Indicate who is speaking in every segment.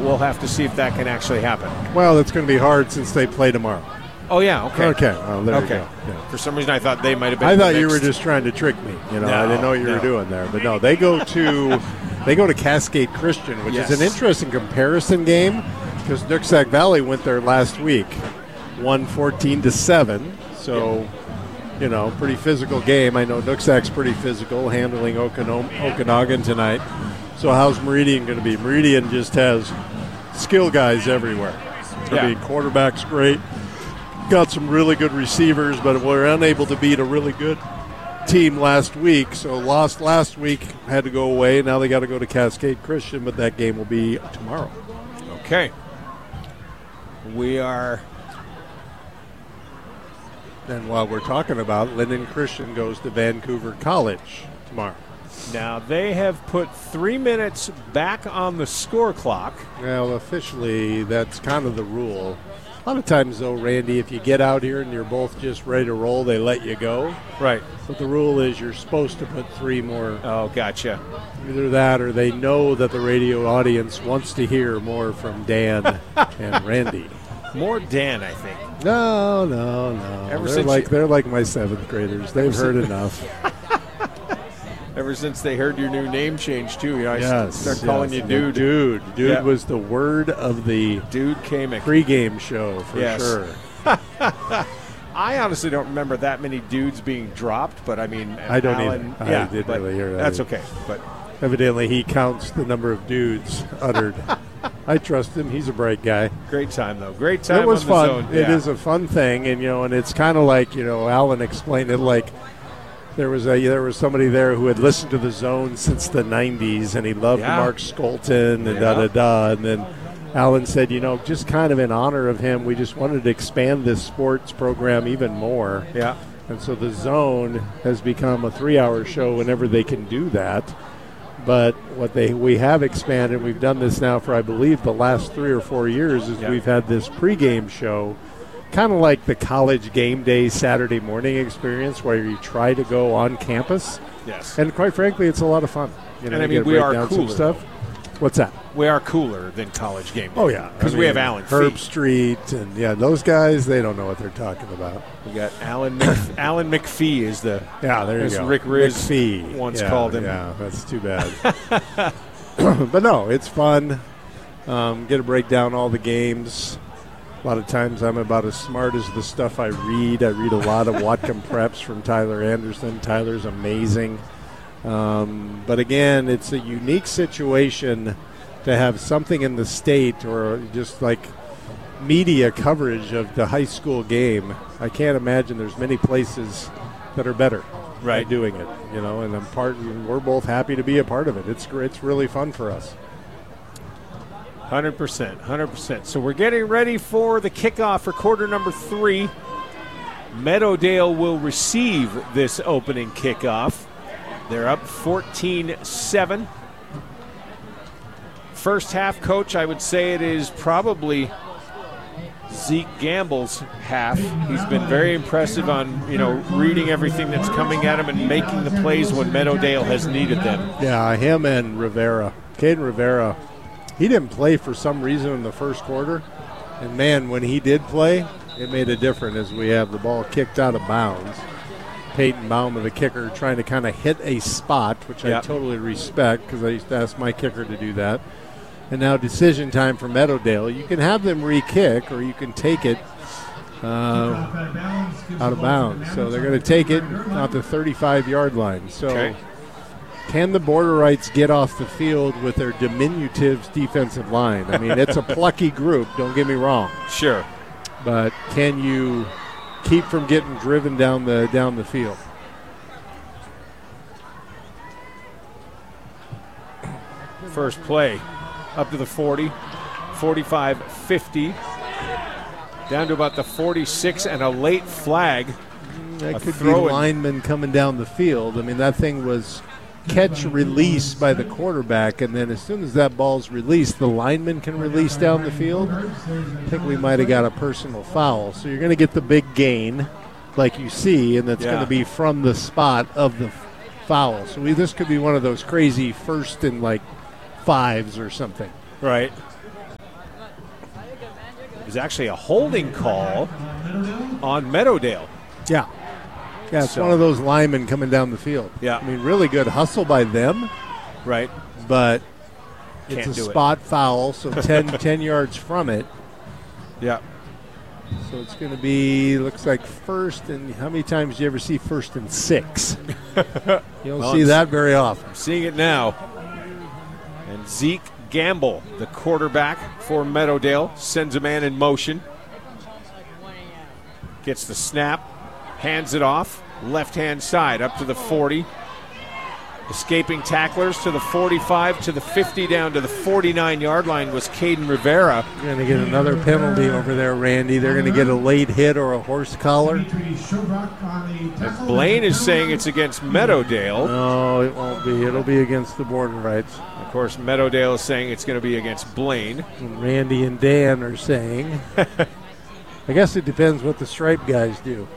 Speaker 1: we'll have to see if that can actually happen.
Speaker 2: Well, it's going to be hard since they play tomorrow.
Speaker 1: Oh, yeah, okay.
Speaker 2: Okay, well, there you go. Yeah.
Speaker 1: For some reason, I thought they might have been
Speaker 2: I thought you were just trying to trick me. You know, I didn't know what you were doing there. But no, they go to Cascade Christian, which is an interesting comparison game because Nooksack Valley went there last week, won 14-7. So, you know, pretty physical game. I know Nooksack's pretty physical, handling Okanagan tonight. So how's Meridian going to be? Meridian just has skill guys everywhere. I mean, quarterback's great. Got some really good receivers, but we're unable to beat a really good team last week. So lost last week, had to go away. Now they got to go to Cascade Christian, but that game will be tomorrow.
Speaker 1: Okay. We are.
Speaker 2: And while we're talking about, Linden Christian goes to Vancouver College tomorrow.
Speaker 1: Now they have put 3 minutes back on the score clock.
Speaker 2: Well, officially, that's kind of the rule. A lot of times, though, Randy, if you get out here and you're both just ready to roll, they let you go.
Speaker 1: Right.
Speaker 2: But the rule is you're supposed to put 3 more.
Speaker 1: Oh, gotcha.
Speaker 2: Either that or they know that the radio audience wants to hear more from Dan and Randy.
Speaker 1: More Dan, I think.
Speaker 2: No. They're like my 7th graders. They've heard enough.
Speaker 1: Ever since they heard your new name change, too. You know, I start calling you Dude.
Speaker 2: Dude was the word of the
Speaker 1: Dude Kamek
Speaker 2: pregame show for sure.
Speaker 1: I honestly don't remember that many dudes being dropped, but I mean,
Speaker 2: I don't
Speaker 1: Alan,
Speaker 2: either. I didn't really hear that.
Speaker 1: That's okay. But
Speaker 2: evidently, he counts the number of dudes uttered. I trust him. He's a bright guy.
Speaker 1: Great time, though. Great time.
Speaker 2: It was
Speaker 1: on
Speaker 2: fun.
Speaker 1: The zone.
Speaker 2: It is a fun thing, and and it's kind of like Alan explained it like. There was somebody there who had listened to the Zone since the 90s, and he loved Mark Skolton and da-da-da. And then Alan said, just kind of in honor of him, we just wanted to expand this sports program even more.
Speaker 1: Yeah.
Speaker 2: And so the Zone has become a 3-hour show whenever they can do that. But we have expanded, we've done this now for, I believe, the last 3 or 4 years, is we've had this pregame show kind of like the college game day Saturday morning experience where you try to go on campus.
Speaker 1: Yes.
Speaker 2: And quite frankly, it's a lot of fun.
Speaker 1: And I mean, we are cooler.
Speaker 2: Stuff. What's that?
Speaker 1: We are cooler than college game day.
Speaker 2: Oh, yeah.
Speaker 1: Because we have Alan
Speaker 2: Herb Street, and those guys, they don't know what they're talking about.
Speaker 1: We got Alan McPhee is the
Speaker 2: there you go.
Speaker 1: Rick Riz
Speaker 2: McPhee
Speaker 1: once called him.
Speaker 2: Yeah, that's too bad. But no, it's fun. Get to break down all the games. A lot of times I'm about as smart as the stuff I read. I read a lot of Watcom Preps from Tyler Anderson. Tyler's amazing. But again, it's a unique situation to have something in the state or just like media coverage of the high school game. I can't imagine there's many places that are better at doing it. And we're both happy to be a part of it. It's really fun for us.
Speaker 1: 100%. So we're getting ready for the kickoff for quarter number 3. Meadowdale will receive this opening kickoff. They're up 14-7. First half, Coach, I would say it is probably Zeke Gamble's half. He's been very impressive on, reading everything that's coming at him and making the plays when Meadowdale has needed them.
Speaker 2: Yeah, him and Rivera. Caden Rivera. He didn't play for some reason in the first quarter. And, man, when he did play, it made a difference as we have the ball kicked out of bounds. Peyton Baum, the kicker, trying to kind of hit a spot, which I totally respect because I used to ask my kicker to do that. And now decision time for Meadowdale. You can have them re-kick or you can take it out of bounds. So they're going to take it out the 35-yard line. So can the Borderites get off the field with their diminutive defensive line? I mean, it's a plucky group, don't get me wrong.
Speaker 1: Sure.
Speaker 2: But can you keep from getting driven down the field?
Speaker 1: First play up to the 40, 45, 50, down to about the 46, and a late flag.
Speaker 2: That could be linemen coming down the field. I mean, that thing was catch release by the quarterback, and then as soon as that ball's released, the lineman can release down the field. I think we might have got a personal foul. So you're going to get the big gain like you see, and that's going to be from the spot of the foul. So this could be one of those crazy 1st and 5s or something.
Speaker 1: Right. was actually a holding call on Meadowdale.
Speaker 2: Yeah. Yeah, it's one of those linemen coming down the field.
Speaker 1: Yeah.
Speaker 2: I mean, really good hustle by them.
Speaker 1: Right.
Speaker 2: But
Speaker 1: Can't
Speaker 2: it's a
Speaker 1: do
Speaker 2: spot foul, so 10 yards from it.
Speaker 1: Yeah.
Speaker 2: So it's going to be, looks like first, and how many times do you ever see 1st and 6? You don't see that very often.
Speaker 1: I'm seeing it now. And Zeke Gamble, the quarterback for Meadowdale, sends a man in motion. Gets the snap, hands it off, left-hand side up to the 40. Escaping tacklers to the 45, to the 50, down to the 49-yard line was Caden Rivera.
Speaker 2: You're going to get another penalty over there, Randy. They're going to get a late hit or a horse collar.
Speaker 1: And Blaine is saying it's against Meadowdale.
Speaker 2: No, it won't be. It'll be against the border rights.
Speaker 1: Of course, Meadowdale is saying it's going to be against Blaine.
Speaker 2: And Randy and Dan are saying. I guess it depends what the stripe guys do.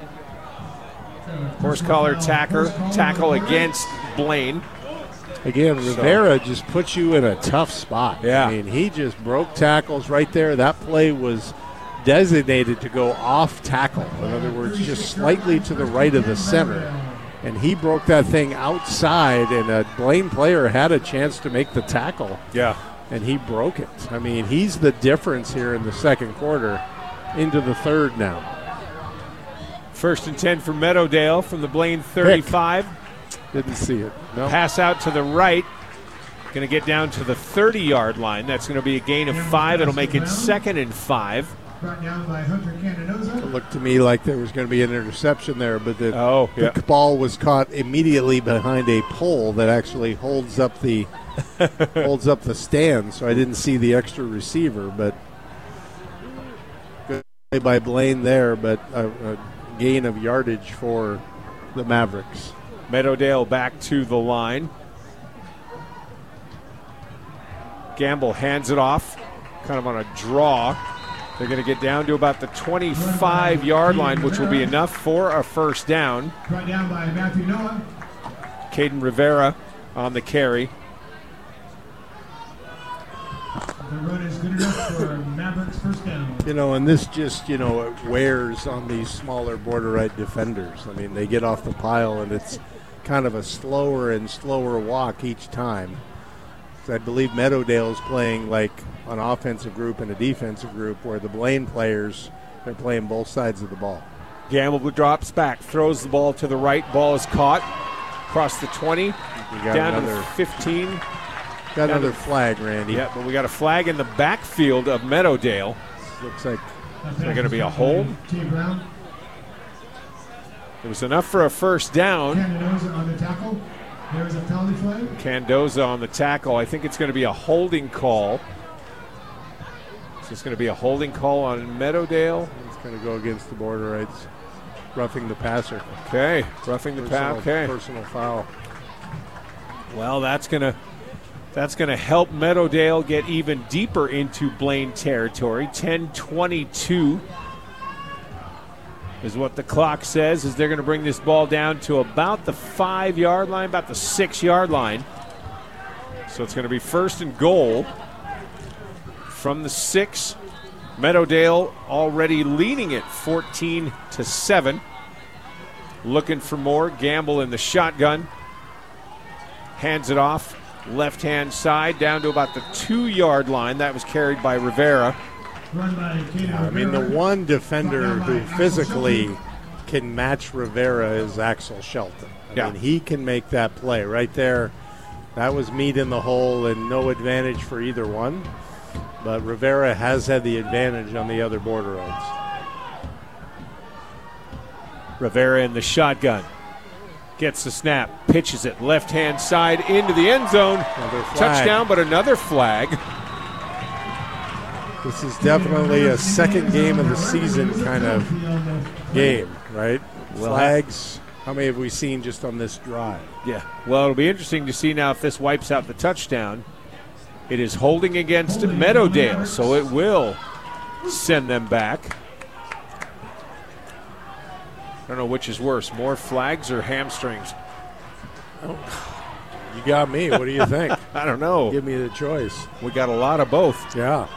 Speaker 1: Horse collar tackle against Blaine.
Speaker 2: Again, Rivera just puts you in a tough spot.
Speaker 1: Yeah.
Speaker 2: I mean, he just broke tackles right there. That play was designated to go off tackle. In other words, just slightly to the right of the center. And he broke that thing outside, and a Blaine player had a chance to make the tackle.
Speaker 1: Yeah.
Speaker 2: And he broke it. I mean, he's the difference here in the second quarter into the third now.
Speaker 1: 1st and 10 for Meadowdale from the Blaine 35.
Speaker 2: Didn't see it. No.
Speaker 1: Pass out to the right. Going to get down to the 30-yard line. That's going to be a gain of 5. It'll make it 2nd and 5.
Speaker 2: It looked to me like there was going to be an interception there, but the ball was caught immediately behind a pole that actually holds up the stand. So I didn't see the extra receiver, but good play by Blaine there, but a gain of yardage for the Mavericks.
Speaker 1: Meadowdale back to the line. Gamble hands it off, kind of on a draw. They're going to get down to about the 25-yard line, which will be enough for a first down.
Speaker 3: Brought down by Matthew Noah.
Speaker 1: Caden Rivera on the carry.
Speaker 3: The run is good enough for Mavericks first down.
Speaker 2: You know, and this just, it wears on these smaller border right defenders. I mean, they get off the pile, and it's kind of a slower and slower walk each time. So I believe Meadowdale's playing like an offensive group and a defensive group, where the Blaine players, they're playing both sides of the ball.
Speaker 1: Gamble drops back, throws the ball to the right. Ball is caught across the 20, down to the 15.
Speaker 2: Got another flag, Randy.
Speaker 1: Yeah, but we got a flag in the backfield of Meadowdale.
Speaker 2: Looks like
Speaker 1: they're going to be a hold. It was enough for a first down.
Speaker 3: Candoza on the tackle. There's a penalty flag.
Speaker 1: Candoza on the tackle. I think it's going to be a holding call. So it's going to be a holding call on Meadowdale.
Speaker 2: It's going to go against the border rights. Roughing the passer.
Speaker 1: Okay, roughing the passer. Okay.
Speaker 2: Personal foul.
Speaker 1: Well, that's going to help Meadowdale get even deeper into Blaine territory. 10-22 is what the clock says, as they're going to bring this ball down to about the 5-yard line, about the 6-yard line. So it's going to be first and goal from the 6. Meadowdale already leading it 14-7. Looking for more. Gamble in the shotgun. Hands it off. Left-hand side down to about the 2-yard line. That was carried by Rivera.
Speaker 2: I mean, the one defender who physically can match Rivera is Axel Shelton. I mean, he can make that play right there. That was meat in the hole and no advantage for either one. But Rivera has had the advantage on the other border roads.
Speaker 1: Rivera in the shotgun. Gets the snap, pitches it left-hand side into the end zone. Touchdown, but another flag.
Speaker 2: This is definitely a second game of the season kind of game, right? Flags. How many have we seen just on this drive?
Speaker 1: Yeah. Well, it'll be interesting to see now if this wipes out the touchdown. It is holding against Meadowdale, so it will send them back. I don't know which is worse, more flags or hamstrings.
Speaker 2: You got me. What do you think?
Speaker 1: I don't know.
Speaker 2: Give me the choice.
Speaker 1: We got a lot of both.
Speaker 2: Yeah.